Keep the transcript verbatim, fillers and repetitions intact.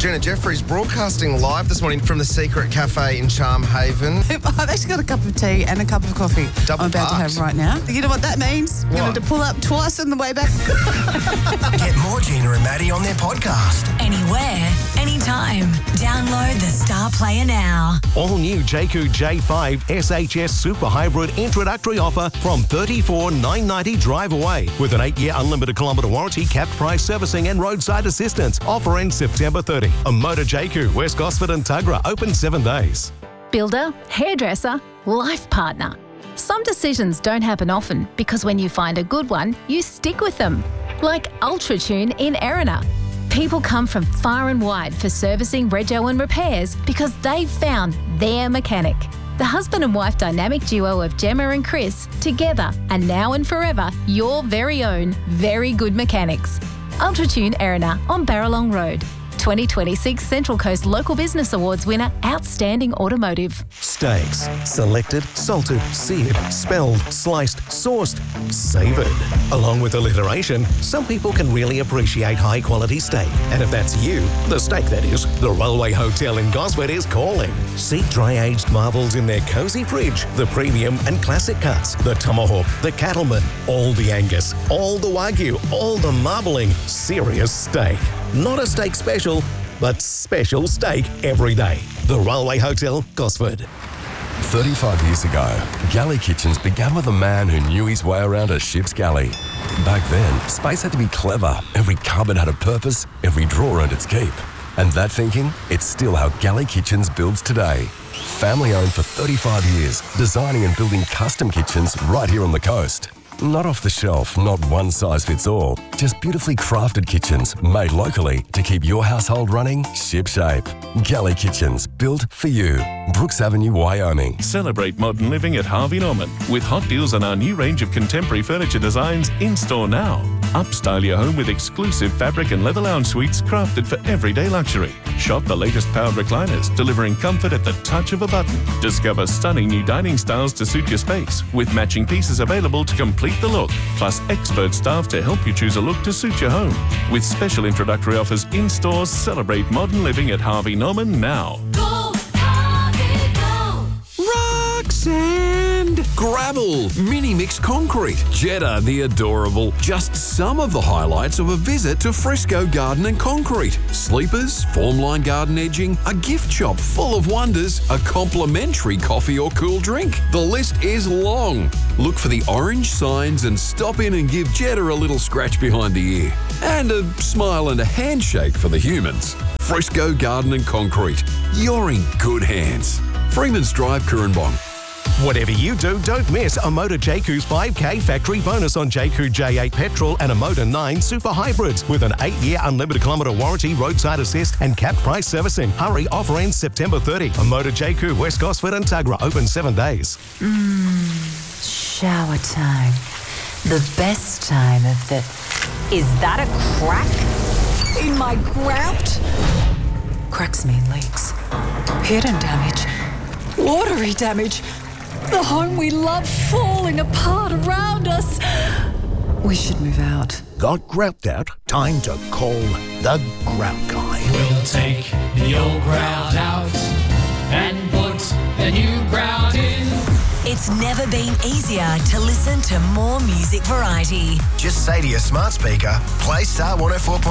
Gina Jeffries broadcasting live this morning from the Secret Cafe in Charm Haven. I've actually got a cup of tea and a cup of coffee Double I'm about parked. to have right now. You know what that means? I'm going to have to pull up twice on the way back. Get more Gina and Maddie on their podcast. Anywhere, anytime. Download the Star Player now. All new Jayco J five S H S Super Hybrid introductory offer from thirty-four thousand nine hundred ninety dollars drive away with an eight-year unlimited kilometre warranty, capped price servicing and roadside assistance. Offer ends September thirtieth. A Motor Jayco, West Gosford and Tuggerah, open seven days. Builder, hairdresser, life partner. Some decisions don't happen often because when you find a good one, you stick with them. Like UltraTune in Erina. People come from far and wide for servicing, rego and repairs because they've found their mechanic. The husband and wife dynamic duo of Gemma and Chris, together and now and forever, your very own very good mechanics. UltraTune Erina on Barralong Road. twenty twenty-six Central Coast Local Business Awards winner, Outstanding Automotive. Steaks. Selected, salted, seared, spelled, sliced, sauced, savoured. Along with alliteration, some people can really appreciate high-quality steak. And if that's you, the steak that is, the Railway Hotel in Gosford is calling. See dry-aged marvels in their cosy fridge, the premium and classic cuts, the tomahawk, the cattleman, all the Angus, all the Wagyu, all the marbling. Serious steak. Not a steak special, but special steak every day. The Railway Hotel, Gosford. thirty-five years ago, Galley Kitchens began with a man who knew his way around a ship's galley. Back then, space had to be clever. Every cupboard had a purpose, every drawer earned its keep. And that thinking, it's still how Galley Kitchens builds today. Family owned for thirty-five years, designing and building custom kitchens right here on the coast. Not off the shelf, not one size fits all. Just beautifully crafted kitchens made locally to keep your household running shipshape. Galley Kitchens, built for you. Brooks Avenue, Wyoming. Celebrate modern living at Harvey Norman with hot deals on our new range of contemporary furniture designs in store now. Upstyle your home with exclusive fabric and leather lounge suites crafted for everyday luxury. Shop the latest powered recliners, delivering comfort at the touch of a button. Discover stunning new dining styles to suit your space, with matching pieces available to complete the look, plus expert staff to help you choose a look to suit your home. With special introductory offers in stores, celebrate modern living at Harvey Norman now. Go, Harvey, go! Rock, sand, gravel, mini mix concrete, Jetta the adorable. Just some of the highlights of a visit to Frisco Garden and Concrete. Sleepers, formline garden edging, a gift shop full of wonders, a complimentary coffee or cool drink. The list is long. Look for the orange signs and stop in and give Jetta a little scratch behind the ear. And a smile and a handshake for the humans. Frisco Garden and Concrete. You're in good hands. Freeman's Drive, Currumbong. Whatever you do, don't miss a Motor Jayco's five K factory bonus on Jayco J eight petrol and a Motor nine super hybrids with an eight-year unlimited kilometre warranty, roadside assist and capped price servicing. Hurry, offer ends September thirtieth. A Motor Jayco, West Gosford and Tuggerah, open seven days. Mmm, shower time. The best time of the... Is that a crack in my grout? Cracks mean leaks. Hidden damage. Watery damage. The home we love falling apart around us. We should move out. Got grout out? Time to call the grout guy. We'll take the old grout out and put the new grout in. It's never been easier to listen to more music variety. Just say to your smart speaker, play Star one oh four point